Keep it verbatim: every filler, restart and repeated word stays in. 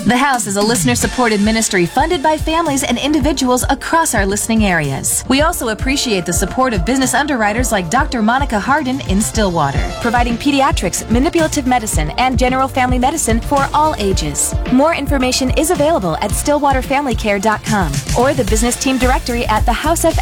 The House is a listener-supported ministry funded by families and individuals across our listening areas. We also appreciate the support of business underwriters like Doctor Monica Hardin in Stillwater, providing pediatrics, manipulative medicine, and general family medicine for all ages. More information is available at stillwater family care dot com or the business team directory at the house f